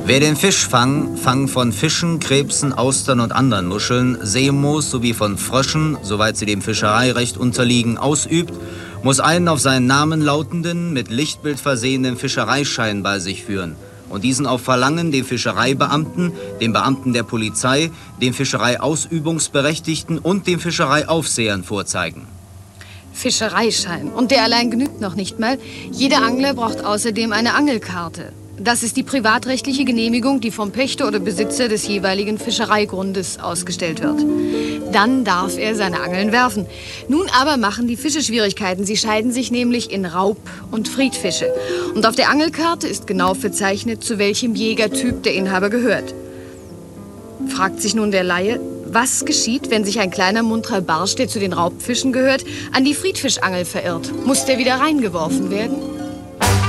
Wer den Fischfang, Fang von Fischen, Krebsen, Austern und anderen Muscheln, Seemoos sowie von Fröschen, soweit sie dem Fischereirecht unterliegen, ausübt, muss einen auf seinen Namen lautenden, mit Lichtbild versehenen Fischereischein bei sich führen und diesen auf Verlangen dem Fischereibeamten, dem Beamten der Polizei, dem Fischereiausübungsberechtigten und dem Fischereiaufsehern vorzeigen. Fischereischein. Und der allein genügt noch nicht mal. Jeder Angler braucht außerdem eine Angelkarte. Das ist die privatrechtliche Genehmigung, die vom Pächter oder Besitzer des jeweiligen Fischereigrundes ausgestellt wird. Dann darf er seine Angeln werfen. Nun aber machen die Fische Schwierigkeiten. Sie scheiden sich nämlich in Raub- und Friedfische. Und auf der Angelkarte ist genau verzeichnet, zu welchem Jägertyp der Inhaber gehört. Fragt sich nun der Laie, was geschieht, wenn sich ein kleiner munterer Barsch, der zu den Raubfischen gehört, an die Friedfischangel verirrt? Muss der wieder reingeworfen werden?